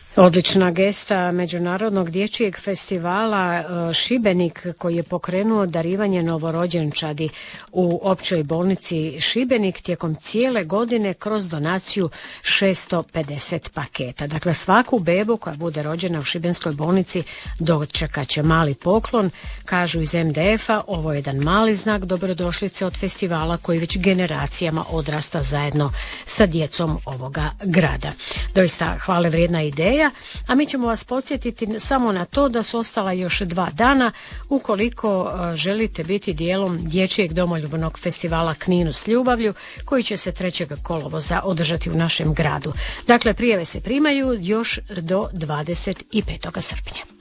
Odlična gesta Međunarodnog dječjeg festivala Šibenik, koji je pokrenuo darivanje novorođenčadi u općoj bolnici Šibenik tijekom cijele godine kroz donaciju 650 paketa. Dakle, svaku bebu koja bude rođena u šibenskoj bolnici dočekat će mali poklon. Kažu iz MDF-a, ovo je jedan mali znak dobrodošlice od festivala koji već generacijama odrasta zajedno sa djecom ovoga grada. Doista hvale vrijedna ideja. A mi ćemo vas podsjetiti samo na to da su ostala još 2 dana ukoliko želite biti dijelom dječjeg domoljubnog festivala Kninu s ljubavlju, koji će se 3. kolovoza održati u našem gradu. Dakle, prijave se primaju još do 25. srpnja.